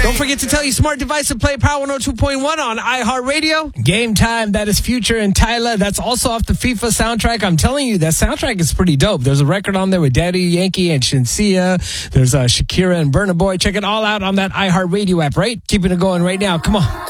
Don't forget to tell your smart device to play Power 102.1 on iHeartRadio. Game Time, that is Future and Tyler. That's also off the FIFA soundtrack. I'm telling you, that soundtrack is pretty dope. There's a record on there with Daddy Yankee and Shinsia. There's Shakira and Burna Boy. Check it all out on that iHeartRadio app, right? Keeping it going right now. Come on.